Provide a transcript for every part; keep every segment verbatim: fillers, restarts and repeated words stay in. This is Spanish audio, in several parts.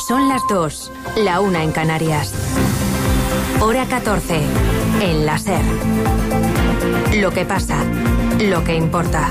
Son las dos, la una en Canarias. Hora catorce, en la SER. Lo que pasa, lo que importa.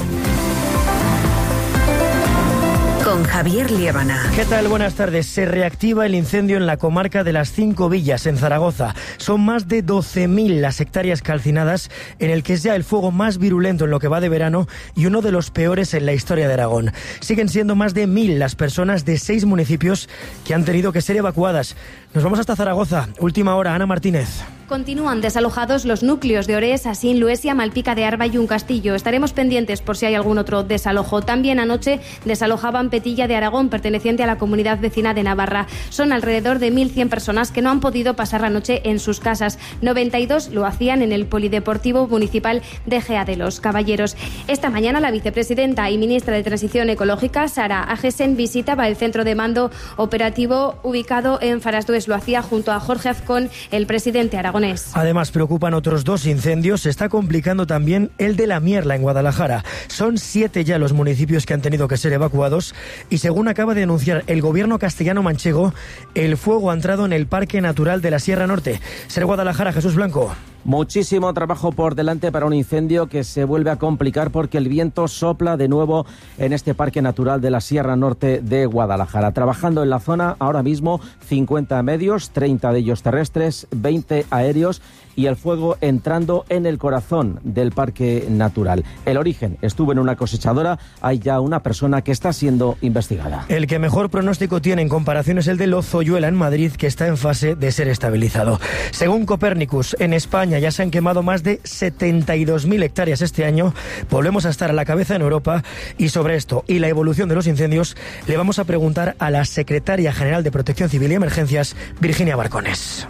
Con Javier Liébana. ¿Qué tal? Buenas tardes. Se reactiva el incendio en la comarca de las Cinco Villas, en Zaragoza. Son más de doce mil las hectáreas calcinadas, en el que es ya el fuego más virulento en lo que va de verano y uno de los peores en la historia de Aragón. Siguen siendo más de mil las personas de seis municipios que han tenido que ser evacuadas. Nos vamos hasta Zaragoza. Última hora, Ana Martínez. Continúan desalojados los núcleos de Orés, Asín, Luesia, Malpica de Arba y Un Castillo. Estaremos pendientes por si hay algún otro desalojo. También anoche desalojaban Petilla de Aragón, perteneciente a la comunidad vecina de Navarra. Son alrededor de mil cien personas que no han podido pasar la noche en sus casas. noventa y dos lo hacían en el Polideportivo Municipal de Gea de los Caballeros. Esta mañana la vicepresidenta y ministra de Transición Ecológica, Sara Agesen, visitaba el centro de mando operativo ubicado en Farasdues. Lo hacía junto a Jorge Azcón, el presidente aragonés. Además, preocupan otros dos incendios. Se está complicando también el de La Mierla, en Guadalajara. Son siete ya los municipios que han tenido que ser evacuados y, según acaba de anunciar el gobierno castellano-manchego, el fuego ha entrado en el Parque Natural de la Sierra Norte. Ser Guadalajara, Jesús Blanco. Muchísimo trabajo por delante para un incendio que se vuelve a complicar porque el viento sopla de nuevo en este Parque Natural de la Sierra Norte de Guadalajara. Trabajando en la zona ahora mismo cincuenta medios, treinta de ellos terrestres, veinte aéreos y el fuego entrando en el corazón del Parque Natural. El origen estuvo en una cosechadora. Hay ya una persona que está siendo investigada. El que mejor pronóstico tiene en comparación es el de Lozoyuela, en Madrid, que está en fase de ser estabilizado. Según Copernicus, en España ya se han quemado más de setenta y dos mil hectáreas este año. Volvemos a estar a la cabeza en Europa, y sobre esto y la evolución de los incendios le vamos a preguntar a la secretaria general de Protección Civil y Emergencias, Virginia Barcones.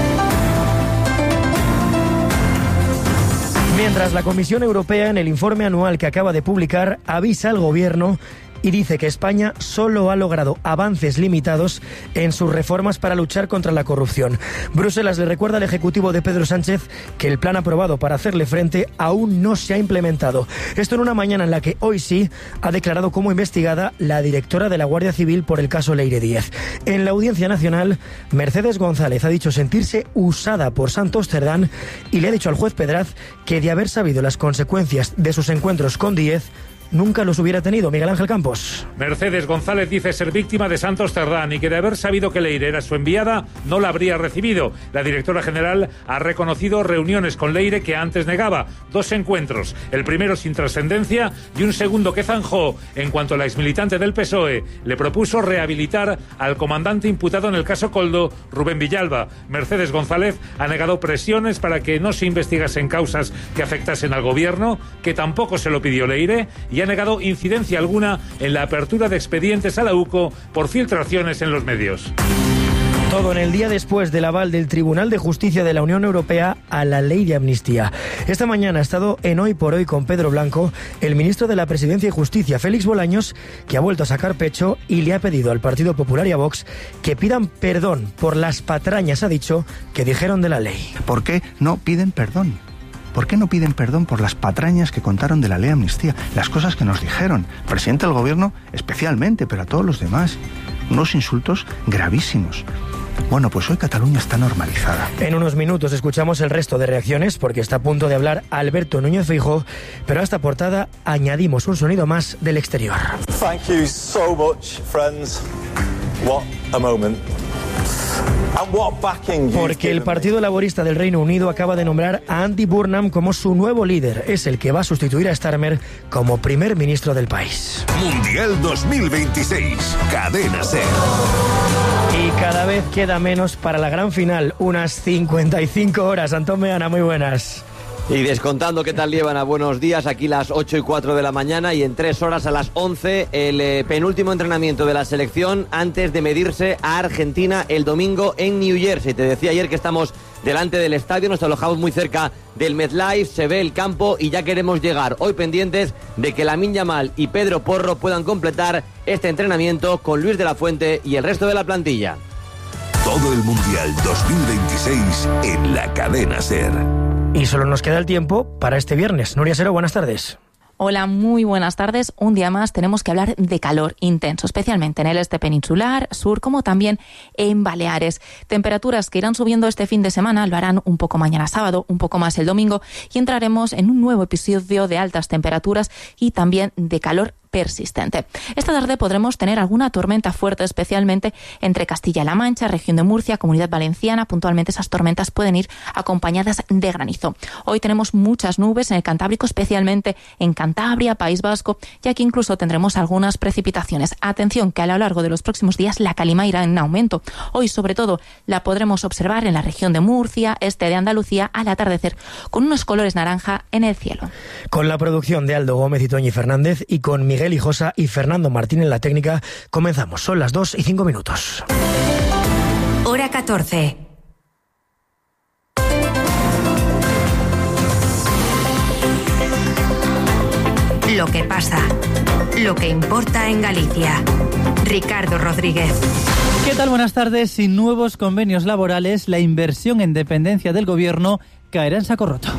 Mientras, la Comisión Europea, en el informe anual que acaba de publicar, avisa al Gobierno y dice que España solo ha logrado avances limitados en sus reformas para luchar contra la corrupción. Bruselas le recuerda al Ejecutivo de Pedro Sánchez que el plan aprobado para hacerle frente aún no se ha implementado. Esto en una mañana en la que hoy sí ha declarado como investigada la directora de la Guardia Civil por el caso Leire Díez. En la Audiencia Nacional, Mercedes González ha dicho sentirse usada por Santos Cerdán y le ha dicho al juez Pedraz que, de haber sabido las consecuencias de sus encuentros con Díez, nunca los hubiera tenido. Miguel Ángel Campos. Mercedes González dice ser víctima de Santos Cerdán y que, de haber sabido que Leire era su enviada, no la habría recibido. La directora general ha reconocido reuniones con Leire que antes negaba. Dos encuentros, el primero sin trascendencia y un segundo que zanjó en cuanto la exmilitante del P S O E le propuso rehabilitar al comandante imputado en el caso Coldo, Rubén Villalba. Mercedes González ha negado presiones para que no se investigasen causas que afectasen al gobierno, que tampoco se lo pidió Leire, y ha negado incidencia alguna en la apertura de expedientes a la U C O por filtraciones en los medios. Todo en el día después del aval del Tribunal de Justicia de la Unión Europea a la ley de amnistía. Esta mañana ha estado en Hoy por Hoy con Pedro Blanco el ministro de la Presidencia y Justicia, Félix Bolaños, que ha vuelto a sacar pecho y le ha pedido al Partido Popular y a Vox que pidan perdón por las patrañas, ha dicho, que dijeron de la ley. ¿Por qué no piden perdón? ¿Por qué no piden perdón por las patrañas que contaron de la ley de amnistía? Las cosas que nos dijeron, presidente del gobierno especialmente, pero a todos los demás. Unos insultos gravísimos. Bueno, pues hoy Cataluña está normalizada. En unos minutos escuchamos el resto de reacciones, porque está a punto de hablar Alberto Núñez Feijóo, pero a esta portada añadimos un sonido más del exterior. Thank you so much, friends. What a moment. Porque el Partido Laborista del Reino Unido acaba de nombrar a Andy Burnham como su nuevo líder. Es el que va a sustituir a Starmer como primer ministro del país. Mundial dos mil veintiséis, Cadena SER. Y cada vez queda menos para la gran final, unas cincuenta y cinco horas. Antón Meana, muy buenas. Y descontando, ¿qué tal, Liébana? Buenos días, aquí las ocho y cuatro de la mañana y en tres horas a las once el eh, penúltimo entrenamiento de la selección antes de medirse a Argentina el domingo en New Jersey. Te decía ayer que estamos delante del estadio, nos alojamos muy cerca del MetLife, se ve el campo y ya queremos llegar. Hoy pendientes de que Lamine Yamal y Pedro Porro puedan completar este entrenamiento con Luis de la Fuente y el resto de la plantilla. Todo el Mundial dos mil veintiséis en la Cadena SER. Y solo nos queda el tiempo para este viernes. Nuria Sero, buenas tardes. Hola, muy buenas tardes. Un día más tenemos que hablar de calor intenso, especialmente en el este peninsular, sur, como también en Baleares. Temperaturas que irán subiendo este fin de semana, lo harán un poco mañana sábado, un poco más el domingo, y entraremos en un nuevo episodio de altas temperaturas y también de calor persistente. Esta tarde podremos tener alguna tormenta fuerte, especialmente entre Castilla-La Mancha, región de Murcia, Comunidad Valenciana. Puntualmente esas tormentas pueden ir acompañadas de granizo. Hoy tenemos muchas nubes en el Cantábrico, especialmente en Cantabria, País Vasco, y aquí incluso tendremos algunas precipitaciones. Atención, que a lo largo de los próximos días la calima irá en aumento. Hoy, sobre todo, la podremos observar en la región de Murcia, este de Andalucía, al atardecer, con unos colores naranja en el cielo. Con la producción de Aldo Gómez y Toñi Fernández y con Miguel Miguel Hijosa y Fernando Martín en la técnica, comenzamos. Son las dos y cinco minutos. Hora catorce. Lo que pasa, lo que importa en Galicia. Ricardo Rodríguez. ¿Qué tal? Buenas tardes. Sin nuevos convenios laborales, la inversión en dependencia del Gobierno caerá en saco roto.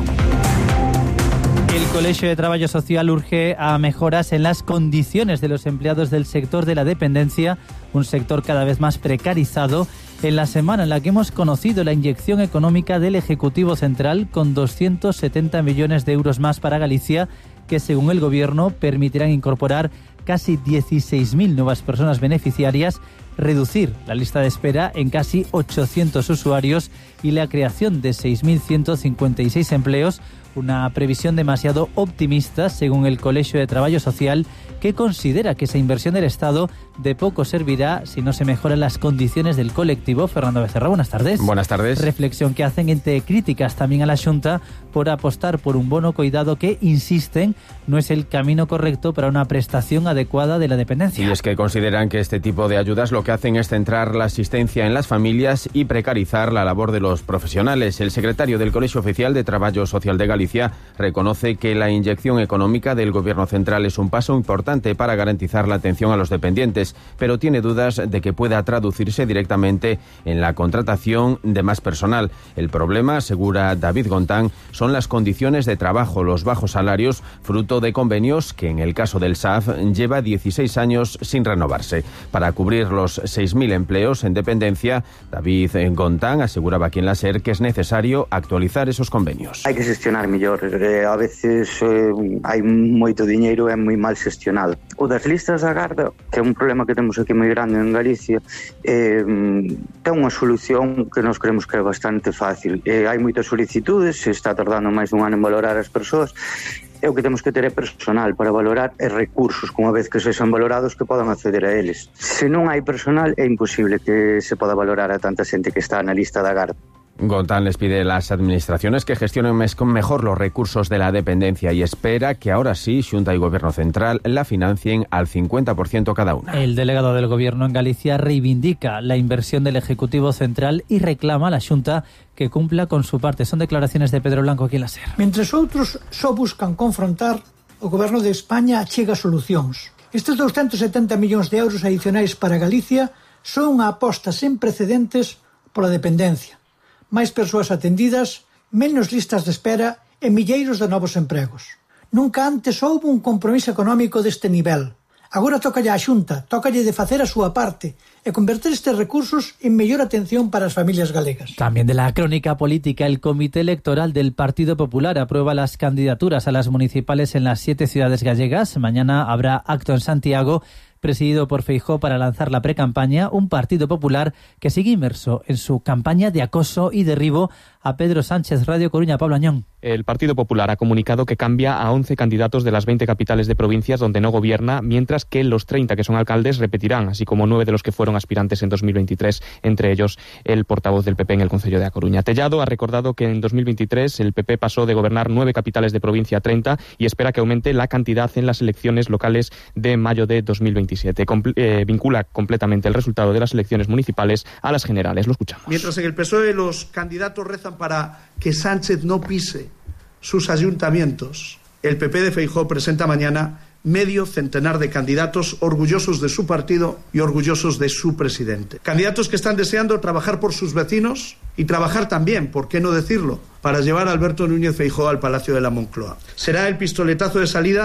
El Colegio de Trabajo Social urge a mejoras en las condiciones de los empleados del sector de la dependencia, un sector cada vez más precarizado, en la semana en la que hemos conocido la inyección económica del Ejecutivo Central con doscientos setenta millones de euros más para Galicia, que según el Gobierno permitirán incorporar casi dieciséis mil nuevas personas beneficiarias, reducir la lista de espera en casi ochocientos usuarios y la creación de seis mil ciento cincuenta y seis empleos, una previsión demasiado optimista según el Colegio de Trabajo Social, que considera que esa inversión del Estado de poco servirá si no se mejoran las condiciones del colectivo. Fernando Becerra, buenas tardes. Buenas tardes. Reflexión que hacen entre críticas también a la Xunta por apostar por un bono coidado que, insisten, no es el camino correcto para una prestación adecuada de la dependencia. Y es que consideran que este tipo de ayudas lo que hacen es centrar la asistencia en las familias y precarizar la labor de los profesionales. El secretario del Colegio Oficial de Trabajo Social de Galicia reconoce que la inyección económica del Gobierno central es un paso importante para garantizar la atención a los dependientes, pero tiene dudas de que pueda traducirse directamente en la contratación de más personal. El problema, asegura David Gontán, son las condiciones de trabajo, los bajos salarios, fruto de convenios que en el caso del S A F lleva dieciséis años sin renovarse. Para cubrir los seis mil empleos en dependencia, David Gontán aseguraba aquí en la SER que es necesario actualizar esos convenios. Hai que gestionar mellor. Eh, a veces eh, hai moito diñeiro e moi mal gestionado. O das listas de agarda, que é un problema que temos aquí moi grande en Galicia, eh, ten unha solución que nos creemos que é bastante fácil. Eh, hai moitas solicitudes, se está tardando máis dun ano en valorar as persoas, e o que temos que ter é personal para valorar e recursos, unha vez que sexan valorados, que podan acceder a eles. Se non hai personal, é imposible que se poda valorar a tanta xente que está na lista de agarda. Gontán les pide a las administraciones que gestionen mejor los recursos de la dependencia y espera que ahora sí Xunta y Gobierno Central la financien al cincuenta por ciento cada una. El delegado del Gobierno en Galicia reivindica la inversión del Ejecutivo Central y reclama a la Xunta que cumpla con su parte. Son declaraciones de Pedro Blanco aquí en la SER. Mentres outros só buscan confrontar, o Goberno de España achega solucións. Estes doscientos setenta millóns de euros adicionais para Galicia son unha aposta sen precedentes pola dependencia. Máis persoas atendidas, menos listas de espera e milleiros de novos empregos. Nunca antes houve un compromiso económico deste nivel. Agora tócalle á Xunta, tócalle de facer a súa parte e converter estes recursos en mellor atención para as familias galegas. También de la crónica política, el Comité Electoral del Partido Popular aprueba las candidaturas a las municipales en las siete ciudades gallegas. Mañana habrá acto en Santiago, presidido por Feijóo para lanzar la precampaña, un Partido Popular que sigue inmerso en su campaña de acoso y derribo a Pedro Sánchez. Radio Coruña, Pablo Añón. El Partido Popular ha comunicado que cambia a once candidatos de las veinte capitales de provincias donde no gobierna, mientras que los treinta que son alcaldes repetirán, así como nueve de los que fueron aspirantes en dos mil veintitrés, entre ellos el portavoz del P P en el Concello de A Coruña. Tellado ha recordado que en dos mil veintitrés el P P pasó de gobernar nueve capitales de provincia a treinta y espera que aumente la cantidad en las elecciones locales de mayo de dos mil veintisiete. Compl- eh, vincula completamente el resultado de las elecciones municipales a las generales. Lo escuchamos. Mientras en el P S O E los candidatos rezan para que Sánchez no pise sus ayuntamientos, el P P de Feijóo presenta mañana medio centenar de candidatos orgullosos de su partido y orgullosos de su presidente. Candidatos que están deseando trabajar por sus vecinos y trabajar también, por qué no decirlo, para llevar a Alberto Núñez Feijóo al Palacio de la Moncloa. Será el pistoletazo de salida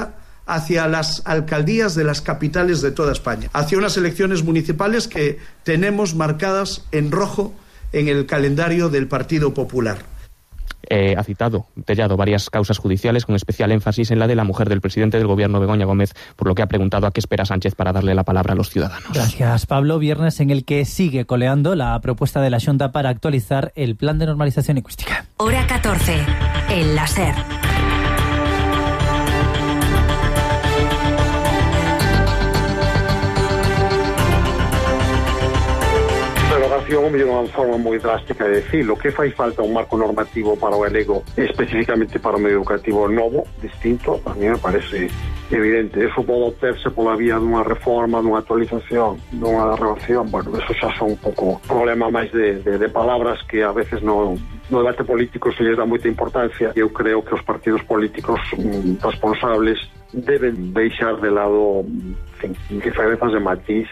hacia las alcaldías de las capitales de toda España, hacia unas elecciones municipales que tenemos marcadas en rojo en el calendario del Partido Popular. Eh, ha citado Tellado varias causas judiciales, con especial énfasis en la de la mujer del presidente del gobierno, Begoña Gómez, por lo que ha preguntado a qué espera Sánchez para darle la palabra a los ciudadanos. Gracias, Pablo. Viernes en el que sigue coleando la propuesta de la Xunta para actualizar el plan de normalización lingüística. Hora catorce, en la SER. Derogación é unha forma moi drástica de decirlo. Que fai falta un marco normativo para o galego, especificamente para o medio educativo novo, distinto, a mí me parece evidente. Eso pode obterse pola vía dunha reforma, dunha actualización, dunha derogación. Bueno, eso xa son un pouco problema máis de, de, de palabras que a veces no, no debate político se lles dá moita importancia. Eu creo que os partidos políticos mm, responsables deben deixar de lado, en fin, diferenzas de matiz,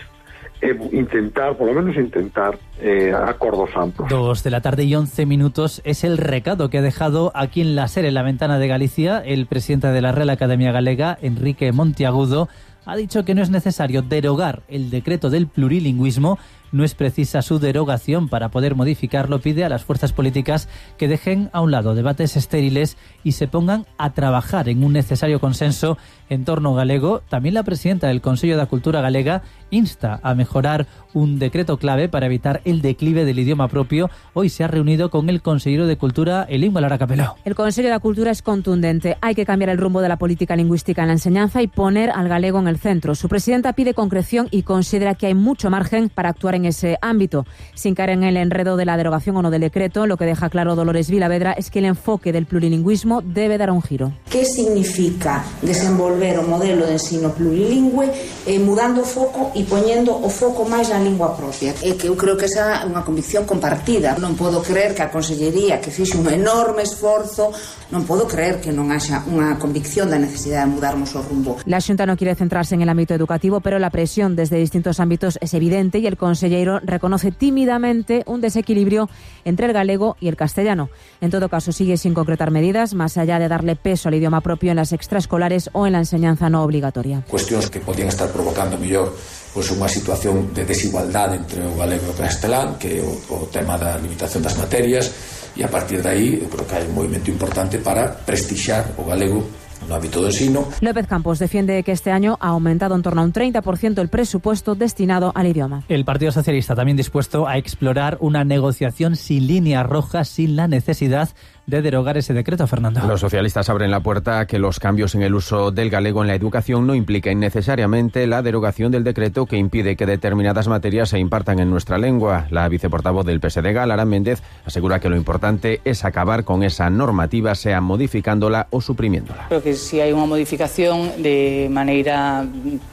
intentar, por lo menos intentar, eh, acuerdos amplios. Dos de la tarde y once minutos es el recado que ha dejado aquí en la SER, en la Ventana de Galicia, el presidente de la Real Academia Galega, Enrique Monteagudo. Ha dicho que no es necesario derogar el decreto del plurilingüismo, no es precisa su derogación para poder modificarlo. Pide a las fuerzas políticas que dejen a un lado debates estériles y se pongan a trabajar en un necesario consenso en torno galego. También la presidenta del Consello da Cultura Galega insta a mejorar un decreto clave para evitar el declive del idioma propio. Hoy se ha reunido con el consejero de Cultura, Elín Lara Capeló. El Consello da Cultura es contundente. Hay que cambiar el rumbo de la política lingüística en la enseñanza y poner al galego en el centro. Su presidenta pide concreción y considera que hay mucho margen para actuar en ese ámbito. Sin caer en el enredo de la derogación o no del decreto, lo que deja claro Dolores Vilavedra es que el enfoque del plurilingüismo debe dar un giro. ¿Qué significa desenvolver o modelo de ensino plurilingüe eh, mudando o foco e poñendo o foco máis na lingua propia? É que eu creo que esa é unha convicción compartida. Non podo creer que a Consellería, que fixe un enorme esforzo, non podo creer que non haxa unha convicción da necesidade de mudarmos o rumbo. La Xunta no quiere centrarse en el ámbito educativo, pero la presión desde distintos ámbitos es evidente y el consellero reconoce tímidamente un desequilibrio entre el galego y el castellano. En todo caso, sigue sin concretar medidas, más allá de darle peso al idioma propio en las extraescolares o en la enseñanza no obligatoria. Cuestións que podían estar provocando mellor pois unha situación de desigualdade entre o galego e o castelán, que é o, o tema da limitación das materias, e a partir de aí eu creo que hai un movimento importante para prestixar o galego no ámbito do ensino. López Campos defiende que este año ha aumentado en torno a un treinta por ciento el presupuesto destinado al idioma. El Partido Socialista también dispuesto a explorar una negociación sin líneas rojas, sin la necesidad de derogar ese decreto, Fernando. Los socialistas abren la puerta a que los cambios en el uso del galego en la educación no impliquen necesariamente la derogación del decreto que impide que determinadas materias se impartan en nuestra lengua. La viceportavoz del P S D G, Lara Méndez, asegura que lo importante es acabar con esa normativa, sea modificándola o suprimiéndola. Creo que si hay una modificación de manera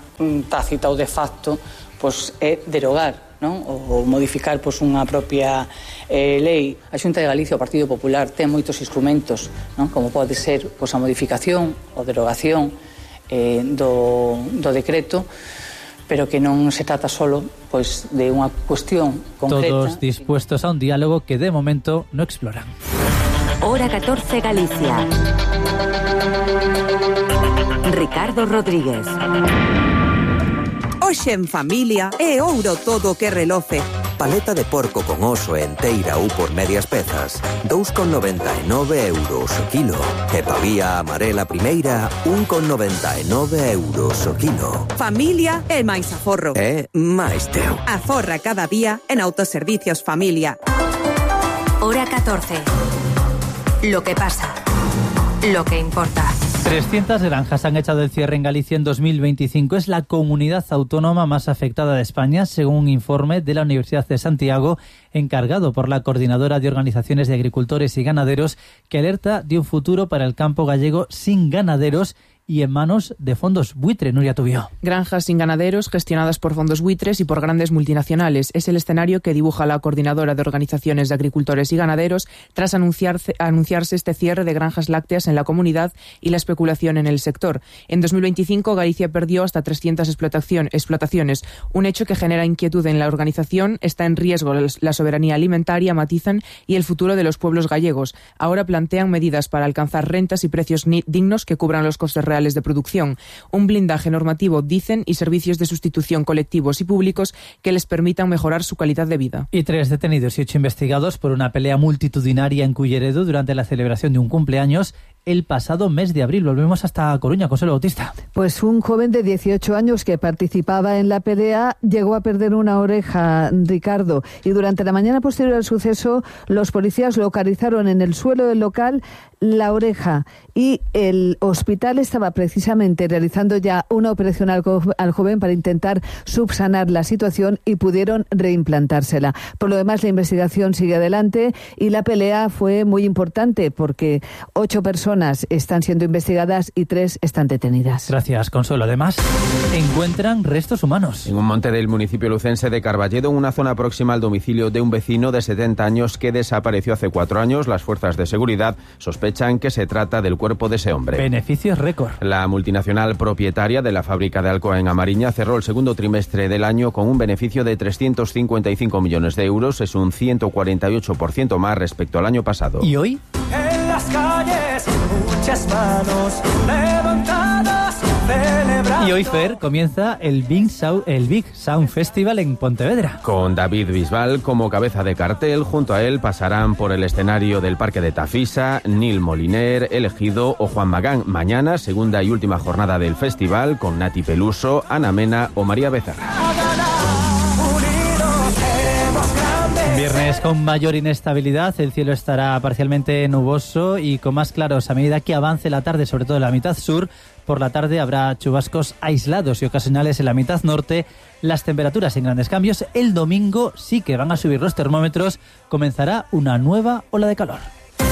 tácita ou de facto, pues é derogar, non? Ou modificar pois, unha propia eh, lei. A Xunta de Galicia, o Partido Popular, ten moitos instrumentos, non? Como pode ser pois, a modificación ou derogación eh, do, do decreto, pero que non se trata solo pois, de unha cuestión concreta. Todos dispuestos a un diálogo que de momento no exploran. Hora catorce Galicia. Ricardo Rodríguez. Hoxe en familia é ouro todo o que reloce. Paleta de porco con oso enteira ou por medias pezas, dous con noventa e nove euros o kilo. E pavía amarela primeira, un con noventa e nove euros o kilo. Familia é máis aforro. É máis teu. Aforra cada día en Autoservicios Familia. Hora catorce. Lo que pasa. Lo que importa. trescientas granjas han echado el cierre en Galicia en dos mil veinticinco. Es la comunidad autónoma más afectada de España, según un informe de la Universidad de Santiago, encargado por la Coordinadora de Organizaciones de Agricultores y Ganaderos, que alerta de un futuro para el campo gallego sin ganaderos y en manos de fondos buitre. Nuria Tubio. Granjas sin ganaderos gestionadas por fondos buitres y por grandes multinacionales. Es el escenario que dibuja la Coordinadora de Organizaciones de Agricultores y Ganaderos tras anunciarse, anunciarse este cierre de granjas lácteas en la comunidad y la especulación en el sector. En dos mil veinticinco, Galicia perdió hasta trescientas explotación, explotaciones, un hecho que genera inquietud en la organización. Está en riesgo la soberanía alimentaria, matizan, y el futuro de los pueblos gallegos. Ahora plantean medidas para alcanzar rentas y precios dignos que cubran los costes reales de producción. Un blindaje normativo, dicen, y servicios de sustitución colectivos y públicos que les permitan mejorar su calidad de vida. Y tres detenidos y ocho investigados por una pelea multitudinaria en Culleredo durante la celebración de un cumpleaños el pasado mes de abril. Volvemos hasta Coruña, Consuelo Bautista. Pues un joven de dieciocho años que participaba en la pelea llegó a perder una oreja, Ricardo, y durante la mañana posterior al suceso los policías localizaron en el suelo del local la oreja y el hospital estaba precisamente realizando ya una operación al, al joven para intentar subsanar la situación y pudieron reimplantársela. Por lo demás, la investigación sigue adelante y la pelea fue muy importante porque ocho personas están siendo investigadas y tres están detenidas. Gracias, Consuelo. Además, encuentran restos humanos. En un monte del municipio lucense de Carballedo, una zona próxima al domicilio de un vecino de setenta años que desapareció hace cuatro años, las fuerzas de seguridad sospechan que se trata del cuerpo de ese hombre. Beneficios récord. La multinacional propietaria de la fábrica de Alcoa en Amariña cerró el segundo trimestre del año con un beneficio de trescientos cincuenta y cinco millones de euros. Es un ciento cuarenta y ocho por ciento más respecto al año pasado. ¿Y hoy? En las calles, muchas manos levantadas, celebrando. Y hoy, Fer, comienza el Big Sound, el Big Sound Festival en Pontevedra. Con David Bisbal como cabeza de cartel, junto a él pasarán por el escenario del Parque de Tafisa, Nil Moliner, El Ejido o Juan Magán. Mañana, segunda y última jornada del festival, con Nati Peluso, Ana Mena o María Becerra. Viernes con mayor inestabilidad, el cielo estará parcialmente nuboso y con más claros a medida que avance la tarde, sobre todo en la mitad sur. Por la tarde habrá chubascos aislados y ocasionales en la mitad norte. Las temperaturas sin grandes cambios. El domingo sí que van a subir los termómetros. Comenzará una nueva ola de calor.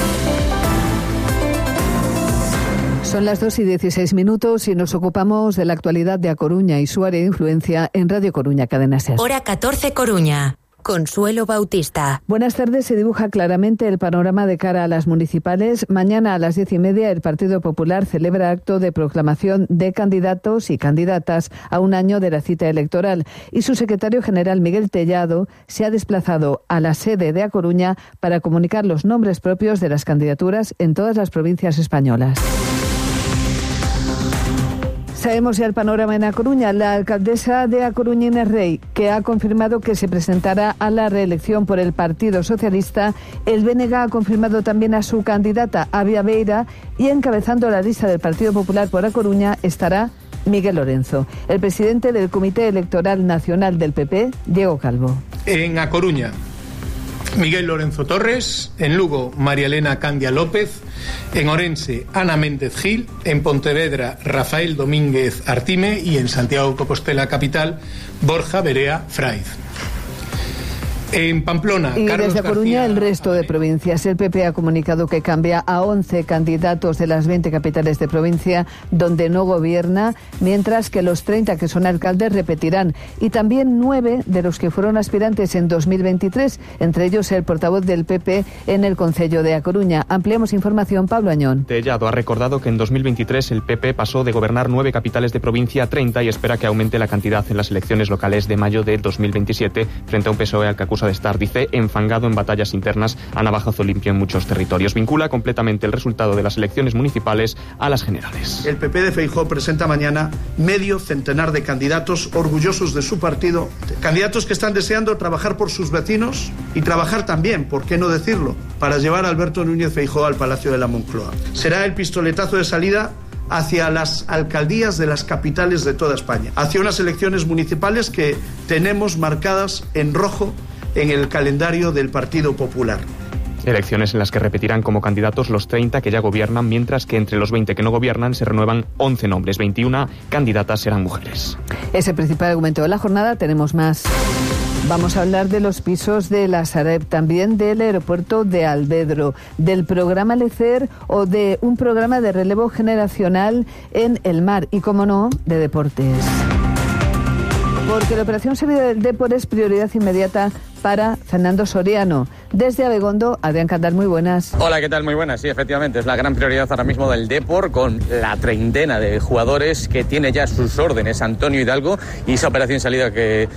Son las dos y dieciséis minutos y nos ocupamos de la actualidad de A Coruña y su área de influencia en Radio Coruña, Cadena SER. Hora catorce Coruña. Consuelo Bautista. Buenas tardes. Se dibuja claramente el panorama de cara a las municipales. Mañana a las diez y media el Partido Popular celebra acto de proclamación de candidatos y candidatas a un año de la cita electoral. Y su secretario general, Miguel Tellado, se ha desplazado a la sede de A Coruña para comunicar los nombres propios de las candidaturas en todas las provincias españolas. Sabemos ya el panorama en A Coruña. La alcaldesa de A Coruña, Inés Rey, que ha confirmado que se presentará a la reelección por el Partido Socialista. El B N G ha confirmado también a su candidata, Avia Beira, y encabezando la lista del Partido Popular por A Coruña estará Miguel Lorenzo. El presidente del Comité Electoral Nacional del P P, Diego Calvo. En A Coruña, Miguel Lorenzo Torres. En Lugo, María Elena Candia López. En Orense, Ana Méndez Gil. En Pontevedra, Rafael Domínguez Artime. Y en Santiago Compostela capital, Borja Berea Fraiz. En Pamplona, y Carlos desde Coruña, García, el resto de provincias. El P P ha comunicado que cambia a once candidatos de las veinte capitales de provincia donde no gobierna, mientras que los treinta que son alcaldes repetirán. Y también nueve de los que fueron aspirantes en dos mil veintitrés, entre ellos el portavoz del P P en el Concello de A Coruña. Ampliamos información, Pablo Añón. Tellado ha recordado que en dos mil veintitrés el P P pasó de gobernar nueve capitales de provincia a treinta y espera que aumente la cantidad en las elecciones locales de mayo de dos mil veintisiete frente a un P S O E al que acusa de estar, dice, enfangado en batallas internas a navajazo limpio en muchos territorios. Vincula completamente el resultado de las elecciones municipales a las generales. El P P de Feijóo presenta mañana medio centenar de candidatos orgullosos de su partido, candidatos que están deseando trabajar por sus vecinos y trabajar también, ¿por qué no decirlo?, para llevar a Alberto Núñez Feijóo al Palacio de la Moncloa. Será el pistoletazo de salida hacia las alcaldías de las capitales de toda España, hacia unas elecciones municipales que tenemos marcadas en rojo en el calendario del Partido Popular. Elecciones en las que repetirán como candidatos los treinta que ya gobiernan, mientras que entre los veinte que no gobiernan se renuevan once nombres. veintiuna candidatas serán mujeres. Es el principal argumento de la jornada. Tenemos más. Vamos a hablar de los pisos de la Sareb, también del aeropuerto de Albedro, del programa LECER o de un programa de relevo generacional en el mar y, como no, de deportes. Porque la operación Sevilla del Depor es prioridad inmediata para Fernando Soriano. Desde Abegondo, Adrián Candal, muy buenas. Hola, ¿qué tal? Muy buenas. Sí, efectivamente, es la gran prioridad ahora mismo del Depor, con la treintena de jugadores que tiene ya sus órdenes Antonio Hidalgo, y esa operación salida que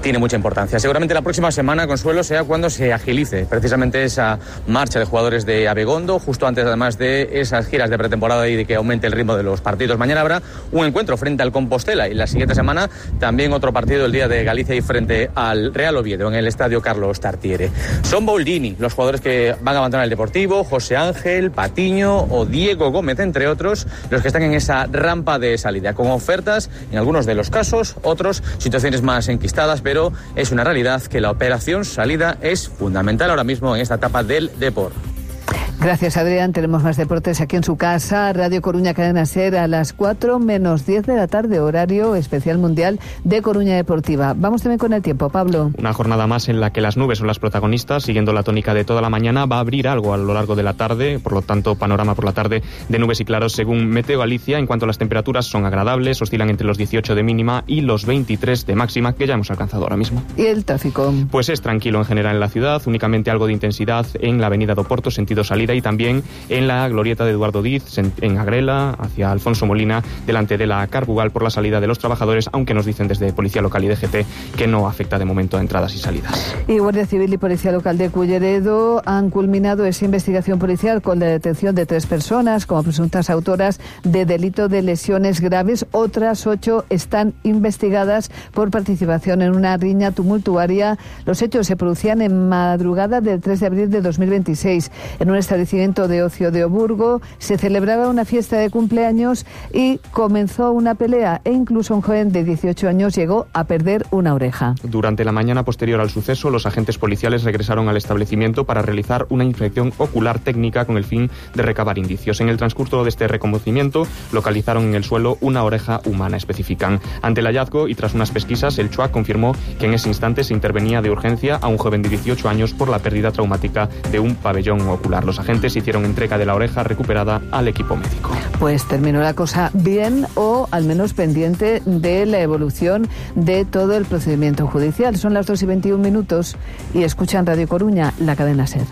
tiene mucha importancia. Seguramente la próxima semana, Consuelo, sea cuando se agilice precisamente esa marcha de jugadores de Abegondo, justo antes además de esas giras de pretemporada y de que aumente el ritmo de los partidos. Mañana habrá un encuentro frente al Compostela y la siguiente semana también otro partido el día de Galicia y frente al Real Oviedo en el estadio Carlos Tartiere. Son Boldini los jugadores que van a abandonar el Deportivo, José Ángel, Patiño o Diego Gómez, entre otros, los que están en esa rampa de salida, con ofertas en algunos de los casos, otros situaciones más enquistadas, pero es una realidad que la operación salida es fundamental ahora mismo en esta etapa del deporte. Gracias, Adrián. Tenemos más deportes aquí en su casa. Radio Coruña Cadena Ser a las cuatro menos diez de la tarde, horario especial mundial de Coruña Deportiva. Vamos también con el tiempo, Pablo. Una jornada más en la que las nubes son las protagonistas, siguiendo la tónica de toda la mañana. Va a abrir algo a lo largo de la tarde, por lo tanto, panorama por la tarde de nubes y claros según Meteo Galicia. En cuanto a las temperaturas, son agradables, oscilan entre los dieciocho de mínima y los veintitrés de máxima, que ya hemos alcanzado ahora mismo. ¿Y el tráfico? Pues es tranquilo en general en la ciudad, únicamente algo de intensidad en la avenida do Porto, sentido salida, y también en la glorieta de Eduardo Diz, en, en Agrela, hacia Alfonso Molina, delante de la Carbugal por la salida de los trabajadores, aunque nos dicen desde Policía Local y D G T que no afecta de momento a entradas y salidas. Y Guardia Civil y Policía Local de Culleredo han culminado esa investigación policial con la detención de tres personas como presuntas autoras de delito de lesiones graves. Otras ocho están investigadas por participación en una riña tumultuaria. Los hechos se producían en madrugada del tres de abril de dos mil veintiséis en un establecimiento de ocio de Oburgo. Se celebraba una fiesta de cumpleaños y comenzó una pelea e incluso un joven de dieciocho años llegó a perder una oreja. Durante la mañana posterior al suceso, los agentes policiales regresaron al establecimiento para realizar una inspección ocular técnica con el fin de recabar indicios. En el transcurso de este reconocimiento, localizaron en el suelo una oreja humana, especifican. Ante el hallazgo y tras unas pesquisas, el CHUAC confirmó que en ese instante se intervenía de urgencia a un joven de dieciocho años por la pérdida traumática de un pabellón ocular. Los agentes hicieron entrega de la oreja recuperada al equipo médico. Pues terminó la cosa bien, o al menos pendiente de la evolución de todo el procedimiento judicial. Son las dos y veintiún minutos y escuchan Radio Coruña, la cadena SER.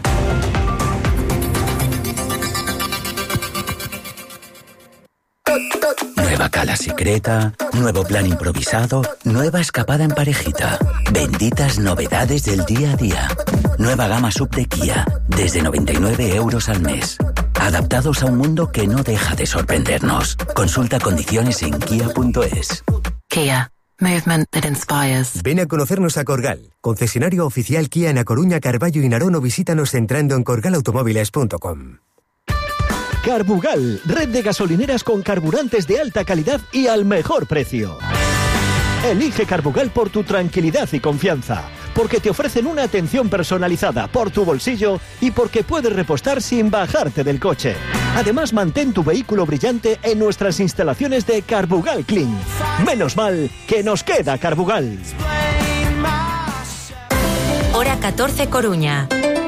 Nueva cala secreta, nuevo plan improvisado, nueva escapada en parejita. Benditas novedades del día a día. Nueva gama sub de Kia, desde noventa y nueve euros al mes. Adaptados a un mundo que no deja de sorprendernos. Consulta condiciones en kia punto es. Kia. Movement that inspires. Ven a conocernos a Corgal, concesionario oficial Kia en A Coruña, Carballo y Narón, o visítanos entrando en corgal automóviles punto com. Carbugal, red de gasolineras con carburantes de alta calidad y al mejor precio. Elige Carbugal por tu tranquilidad y confianza, porque te ofrecen una atención personalizada por tu bolsillo y porque puedes repostar sin bajarte del coche. Además, mantén tu vehículo brillante en nuestras instalaciones de Carbugal Clean. Menos mal que nos queda Carbugal. Hora catorce, Coruña.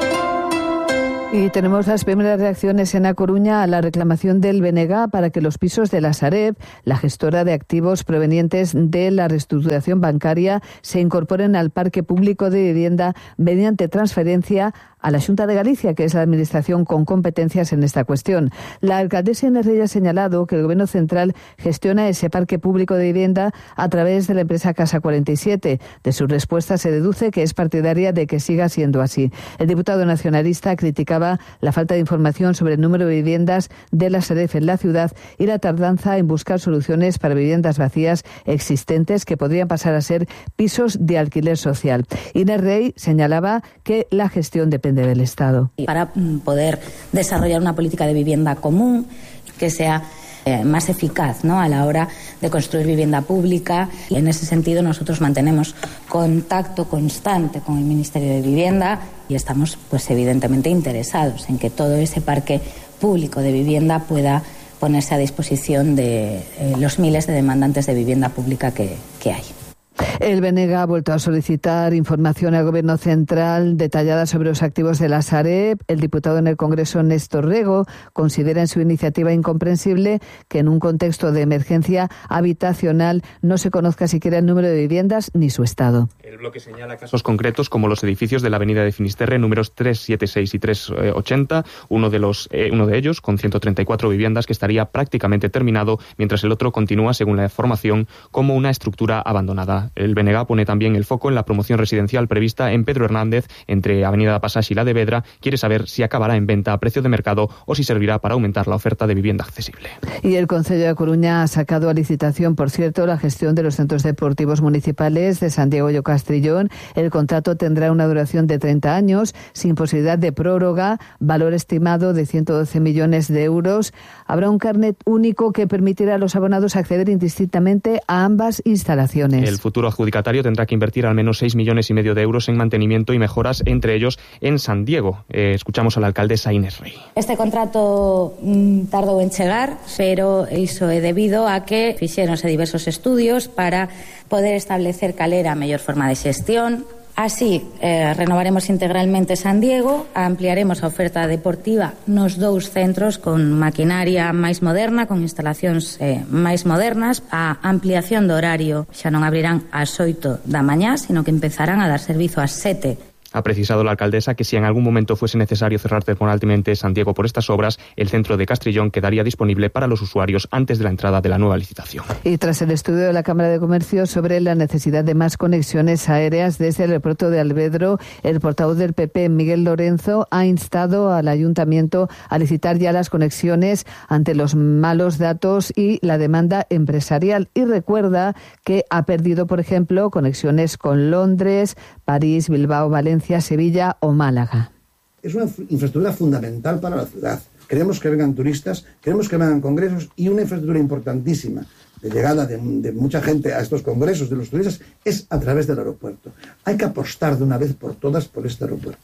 Y tenemos las primeras reacciones en A Coruña a la reclamación del B N G para que los pisos de la Sareb, la gestora de activos provenientes de la reestructuración bancaria, se incorporen al parque público de vivienda mediante transferencia a la Xunta de Galicia, que es la administración con competencias en esta cuestión. La alcaldesa Inés Rey ha señalado que el Gobierno central gestiona ese parque público de vivienda a través de la empresa Casa cuarenta y siete. De su respuesta se deduce que es partidaria de que siga siendo así. El diputado nacionalista criticaba la falta de información sobre el número de viviendas de la Sareb en la ciudad y la tardanza en buscar soluciones para viviendas vacías existentes que podrían pasar a ser pisos de alquiler social. Inés Rey señalaba que la gestión depende del Estado. Para poder desarrollar una política de vivienda común que sea eh, más eficaz, ¿no?, a la hora de construir vivienda pública. Y en ese sentido nosotros mantenemos contacto constante con el Ministerio de Vivienda y estamos, pues, evidentemente interesados en que todo ese parque público de vivienda pueda ponerse a disposición de eh, los miles de demandantes de vivienda pública que, que hay. El B N G ha vuelto a solicitar información al Gobierno central detallada sobre los activos de la Sareb. El diputado en el Congreso, Néstor Rego, considera en su iniciativa incomprensible que en un contexto de emergencia habitacional no se conozca siquiera el número de viviendas ni su estado. El bloque señala casos concretos como los edificios de la avenida de Finisterre, números tres setenta y seis y tres ochenta, uno de, los, eh, uno de ellos con ciento treinta y cuatro viviendas que estaría prácticamente terminado, mientras el otro continúa, según la información, como una estructura abandonada. vivienda. El B N G pone también el foco en la promoción residencial prevista en Pedro Hernández, entre Avenida da Pasaxe y la de Vedra. Quiere saber si acabará en venta a precio de mercado o si servirá para aumentar la oferta de vivienda accesible. Y el Concello de Coruña ha sacado a licitación, por cierto, la gestión de los centros deportivos municipales de San Diego y Castrillón. El contrato tendrá una duración de treinta años, sin posibilidad de prórroga, valor estimado de ciento doce millones de euros. Habrá un carnet único que permitirá a los abonados acceder indistintamente a ambas instalaciones. El futuro adjudicatario tendrá que invertir al menos seis millones y medio de euros en mantenimiento y mejoras, entre ellos en San Diego. Eh, escuchamos a la alcaldesa Inés Rey. Este contrato mm, tardou en chegar, pero iso é debido a que fixéronse diversos estudios para poder establecer cal era a mellor forma de xestión. Así, eh, renovaremos integralmente San Diego, ampliaremos a oferta deportiva nos dous centros con maquinaria máis moderna, con instalacións eh, máis modernas. A ampliación do horario xa non abrirán ás oito da mañá, sino que empezarán a dar servizo ás sete. Ha precisado la alcaldesa que si en algún momento fuese necesario cerrar temporalmente San Diego por estas obras, el centro de Castrillón quedaría disponible para los usuarios antes de la entrada de la nueva licitación. Y tras el estudio de la Cámara de Comercio sobre la necesidad de más conexiones aéreas desde el aeropuerto de Alvedro, el portavoz del P P, Miguel Lorenzo, ha instado al ayuntamiento a licitar ya las conexiones ante los malos datos y la demanda empresarial. Y recuerda que ha perdido, por ejemplo, conexiones con Londres, París, Bilbao, Valencia, Sevilla o Málaga. Es una infraestructura fundamental para la ciudad. Queremos que vengan turistas, queremos que vengan congresos y una infraestructura importantísima de llegada de, de mucha gente a estos congresos de los turistas es a través del aeropuerto. Hay que apostar de una vez por todas por este aeropuerto.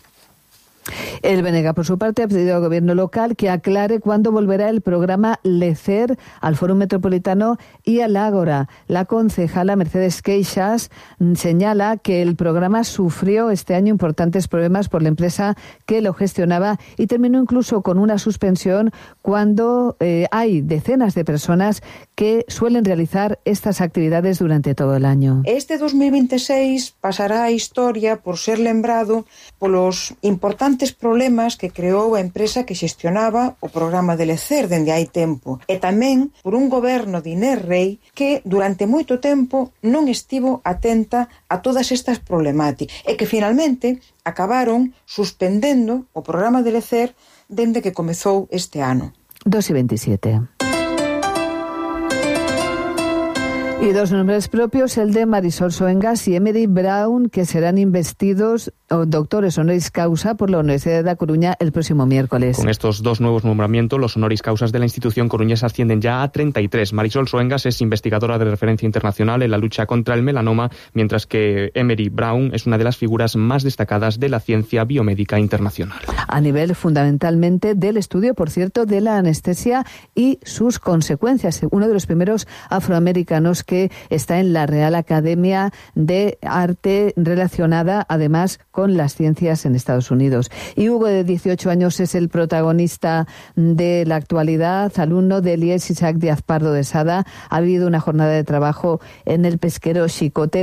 El B N G, por su parte, ha pedido al gobierno local que aclare cuándo volverá el programa LECER al Fórum Metropolitano y al Ágora. La concejala Mercedes Queixas señala que el programa sufrió este año importantes problemas por la empresa que lo gestionaba y terminó incluso con una suspensión cuando eh, hay decenas de personas que suelen realizar estas actividades durante todo el año. Este dos mil veintiséis pasará a historia por ser lembrado polos importantes problemas que creou a empresa que xestionaba o programa de LECER dende hai tempo e tamén por un goberno de Inés Rei que durante moito tempo non estivo atenta a todas estas problemáticas e que finalmente acabaron suspendendo o programa de LECER dende que comezou este ano. dos y veintisiete. Y dos nombres propios, el de Marisol Soengas y Emery Brown, que serán investidos o doctores honoris causa por la Universidad de La Coruña el próximo miércoles. Con estos dos nuevos nombramientos, los honoris causas de la institución coruñesa ascienden ya a treinta y tres. Marisol Soengas es investigadora de referencia internacional en la lucha contra el melanoma, mientras que Emery Brown es una de las figuras más destacadas de la ciencia biomédica internacional. A nivel fundamentalmente del estudio, por cierto, de la anestesia y sus consecuencias. Uno de los primeros afroamericanos que está en la Real Academia de Arte, relacionada además con las ciencias en Estados Unidos. Y Hugo, de dieciocho años, es el protagonista de la actualidad, alumno de Elías Isaac Díaz Pardo de Sada. Ha habido una jornada de trabajo en el pesquero Xicote